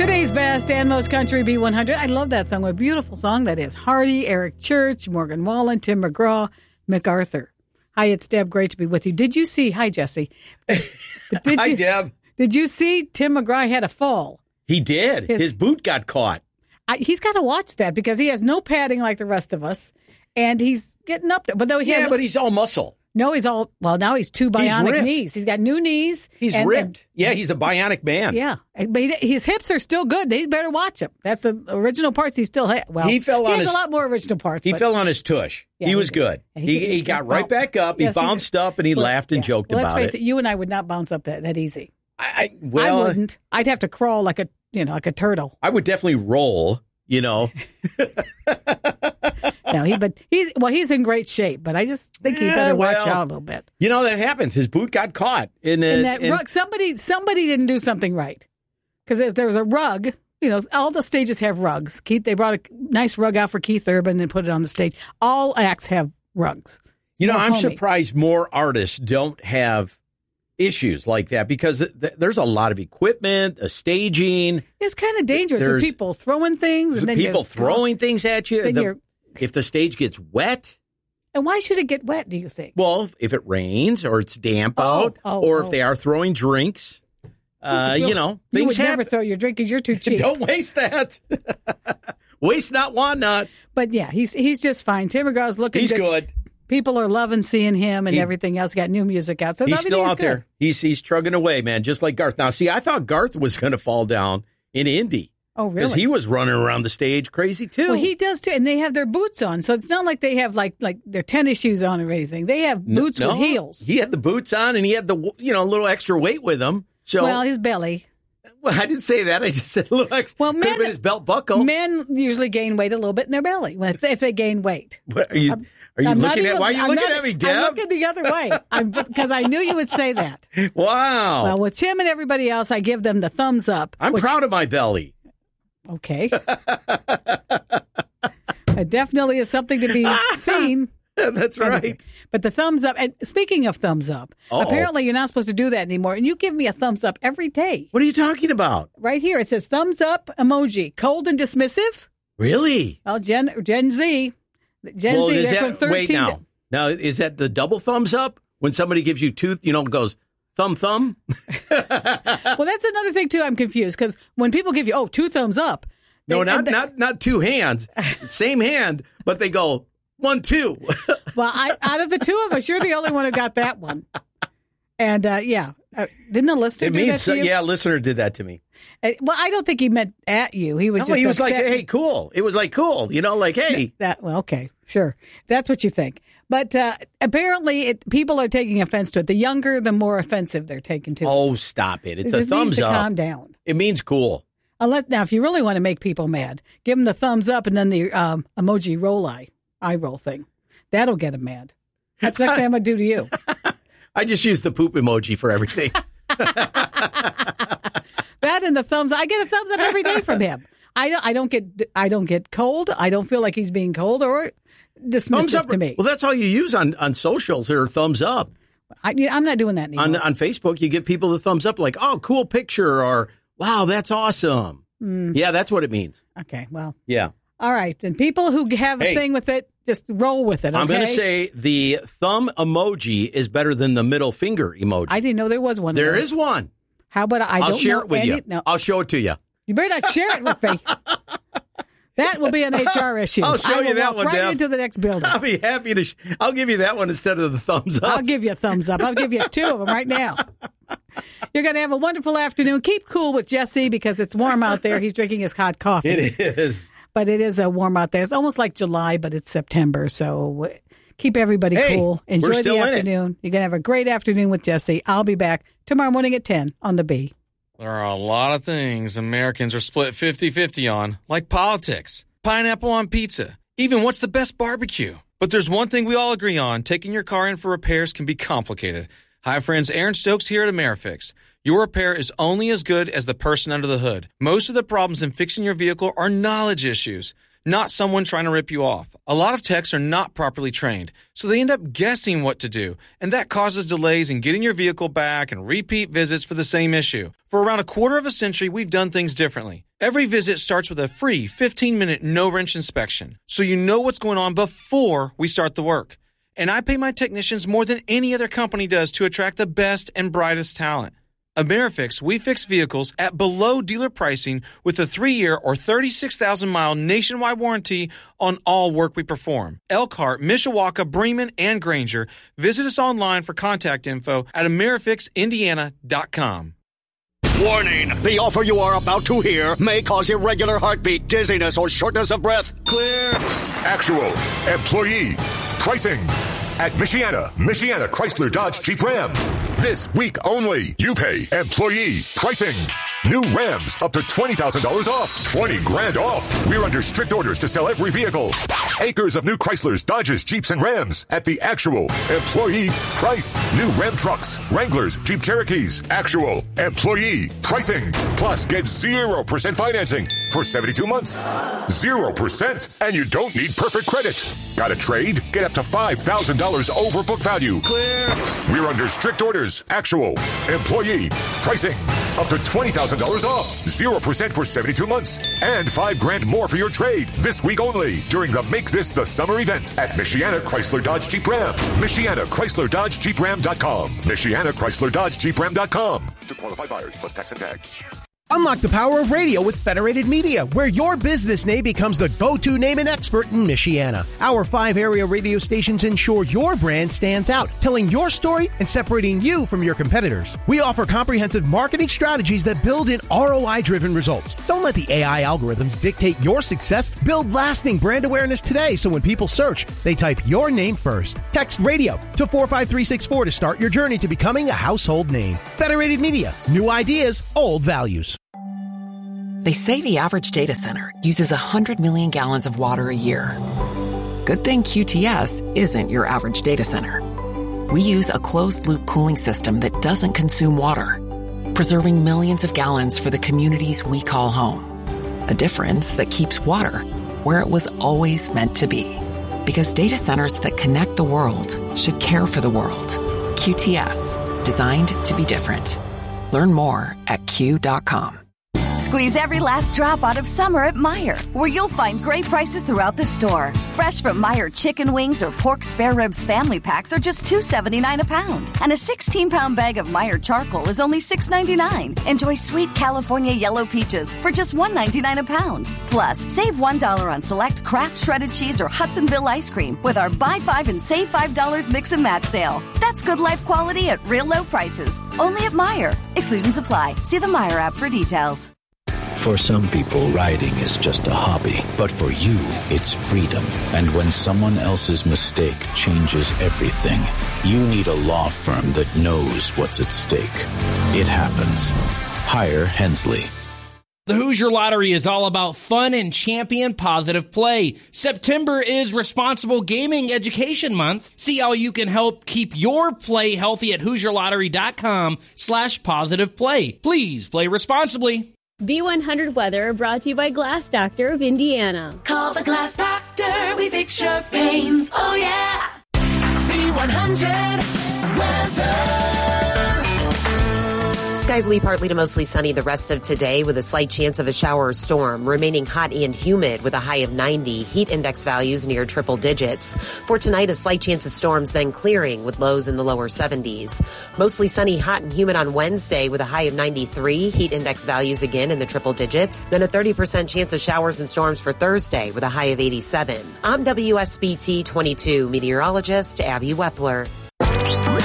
Today's best and most country B100. I love that song. What a beautiful song that is. Hardy, Eric Church, Morgan Wallen, Tim McGraw, MacArthur. Hi, it's Deb. Great to be with you. Did you see? Hi, Jesse. Hi, Deb. Did you see Tim McGraw had a fall? He did. His boot got caught. He's got to watch that because he has no padding like the rest of us, and he's getting up there. But though but he's all muscle. No, now he's two bionic knees. He's got new knees. He's ripped. He's a bionic man. Yeah, but his hips are still good. They better watch him. That's the original parts he still had. Well, he has a lot more original parts. He fell on his tush. Yeah, he was good. He got right back up. He bounced up, and he laughed and joked about it. Let's face it, you and I would not bounce up that easy. I wouldn't. I'd have to crawl like a turtle. I would definitely roll, No, he's in great shape, but I just think he better watch out a little bit. That happens. His boot got caught in that rug. Somebody didn't do something right, because there was a rug. All the stages have rugs. They brought a nice rug out for Keith Urban and put it on the stage. All acts have rugs. I'm surprised more artists don't have issues like that, because there's a lot of equipment, staging. It's kind of dangerous. There's people throwing things. And then people throwing things at you. If the stage gets wet. And why should it get wet, do you think? Well, if it rains or it's damp out, or if they are throwing drinks, things you would never throw your drink because you're too cheap. Don't waste that. Waste not, want not. But yeah, he's just fine. Tim McGraw's looking good. He's good. People are loving seeing him and everything else. Got new music out. So he's still out there. He's trugging away, man, just like Garth. Now, see, I thought Garth was going to fall down in Indy. Oh, really? Because he was running around the stage crazy, too. Well, he does, too. And they have their boots on. So it's not like they have, like their tennis shoes on or anything. They have boots with heels. He had the boots on, and he had the, little extra weight with him. So, well, his belly. Well, I didn't say that. I just said a little extra. Well, could have been his belt buckle. Men usually gain weight a little bit in their belly if they gain weight. What are you... Why are you looking at me, Deb? I'm looking the other way because I knew you would say that. Wow. Well, with Tim and everybody else, I give them the thumbs up. I'm proud of my belly. Okay. It definitely is something to be seen. That's right. But the thumbs up, and speaking of thumbs up, apparently you're not supposed to do that anymore. And you give me a thumbs up every day. What are you talking about? Right here. It says thumbs up emoji. Cold and dismissive? Really? Well, Gen Z. Gen Z, they're from 13. Wait, now, is that the double thumbs up? When somebody gives you two, goes thumb? Well, that's another thing, too. I'm confused because when people give you, two thumbs up. Not two hands. Same hand, but they go 1, 2. Well, out of the two of us, you're the only one who got that one. And, didn't a listener do that to you? Yeah, a listener did that to me. Well, I don't think he meant at you. He was he was like, hey, cool. It was like, cool. Like, hey. Okay, sure. That's what you think. But apparently people are taking offense to it. The younger, the more offensive they're taking to it. Oh, stop it. It's a thumbs up. Calm down. It means cool. Now, if you really want to make people mad, give them the thumbs up and then the emoji eye roll thing. That'll get them mad. That's the next thing I'm going to do to you. I just use the poop emoji for everything. That and the thumbs. I get a thumbs up every day from him. I don't get cold. I don't feel like he's being cold or dismissive to me. Well, that's all you use on socials or thumbs up. I'm not doing that anymore. On Facebook, you give people the thumbs up like, oh, cool picture, or wow, that's awesome. Yeah, that's what it means. Okay, well. Yeah. All right. Then people who have a thing with it, just roll with it, okay? I'm going to say the thumb emoji is better than the middle finger emoji. I didn't know there was one. There is one. How about I'll share it with you. No. I'll show it to you. You better not share it with me. That will be an HR issue. I'll show you that one, right into the next building. I'll be happy to. I'll give you that one instead of the thumbs up. I'll give you a thumbs up. I'll give you 2 of them right now. You're going to have a wonderful afternoon. Keep cool with Jesse because it's warm out there. He's drinking his hot coffee. It is. But it is warm out there. It's almost like July, but it's September. So keep everybody cool. Enjoy the afternoon. You're going to have a great afternoon with Jesse. I'll be back tomorrow morning at 10 on The Bee. There are a lot of things Americans are split 50-50 on, like politics, pineapple on pizza, even what's the best barbecue. But there's one thing we all agree on. Taking your car in for repairs can be complicated. Hi, friends. Aaron Stokes here at AmeriFix. Your repair is only as good as the person under the hood. Most of the problems in fixing your vehicle are knowledge issues. not someone trying to rip you off. A lot of techs are not properly trained, so they end up guessing what to do, and that causes delays in getting your vehicle back and repeat visits for the same issue. For around a quarter of a century, we've done things differently. Every visit starts with a free 15-minute no-wrench inspection, so you know what's going on before we start the work. And I pay my technicians more than any other company does to attract the best and brightest talent. AmeriFix, we fix vehicles at below dealer pricing with a 3-year or 36,000-mile nationwide warranty on all work we perform. Elkhart, Mishawaka, Bremen, and Granger. Visit us online for contact info at AmeriFixIndiana.com. Warning! The offer you are about to hear may cause irregular heartbeat, dizziness, or shortness of breath. Clear. Actual employee pricing at Michiana Chrysler Dodge Jeep Ram. This week only, you pay employee pricing. New Rams up to $20,000 off. 20 grand off. We're under strict orders to sell every vehicle. Acres of new Chryslers, Dodges, Jeeps, and Rams at the actual employee price. New Ram trucks, Wranglers, Jeep Cherokees. Actual employee pricing. Plus, get 0% financing for 72 months. 0%. And you don't need perfect credit. Got a trade? Get up to $5,000 over book value. Clear. We're under strict orders. Actual employee pricing. Up to $20,000 off. 0% for 72 months. And $5 grand more for your trade. This week only during the Make This the Summer event at Michiana Chrysler Dodge Jeep Ram. Michiana Chrysler Dodge Jeep Ram.com. Michiana Chrysler Dodge Jeep Ram.com. To qualified buyers plus tax and tag. Unlock the power of radio with Federated Media, where your business name becomes the go-to name and expert in Michiana. Our 5 area radio stations ensure your brand stands out, telling your story and separating you from your competitors. We offer comprehensive marketing strategies that build in ROI-driven results. Don't let the AI algorithms dictate your success. Build lasting brand awareness today so when people search, they type your name first. Text radio to 45364 to start your journey to becoming a household name. Federated Media. New ideas, old values. They say the average data center uses 100 million gallons of water a year. Good thing QTS isn't your average data center. We use a closed-loop cooling system that doesn't consume water, preserving millions of gallons for the communities we call home. A difference that keeps water where it was always meant to be. Because data centers that connect the world should care for the world. QTS, designed to be different. Learn more at Q.com. Squeeze every last drop out of summer at Meijer, where you'll find great prices throughout the store. Fresh from Meijer chicken wings or pork spare ribs family packs are just $2.79 a pound. And a 16-pound bag of Meijer charcoal is only $6.99. Enjoy sweet California yellow peaches for just $1.99 a pound. Plus, save $1 on select Kraft shredded cheese or Hudsonville ice cream with our Buy 5 and Save $5 mix and match sale. That's good life quality at real low prices. Only at Meijer. Exclusions apply. See the Meijer app for details. For some people, riding is just a hobby. But for you, it's freedom. And when someone else's mistake changes everything, you need a law firm that knows what's at stake. It happens. Hire Hensley. The Hoosier Lottery is all about fun and champion positive play. September is Responsible Gaming Education Month. See how you can help keep your play healthy at HoosierLottery.com/positive play. Please play responsibly. B100 Weather brought to you by Glass Doctor of Indiana. Call the Glass Doctor, we fix your pains. Oh yeah. B100 Weather. Skies will be partly to mostly sunny the rest of today with a slight chance of a shower or storm, remaining hot and humid with a high of 90, heat index values near triple digits. For tonight, a slight chance of storms, then clearing with lows in the lower 70s. Mostly sunny, hot and humid on Wednesday with a high of 93, heat index values again in the triple digits. Then a 30% chance of showers and storms for Thursday with a high of 87. I'm WSBT 22 meteorologist Abby Wepler.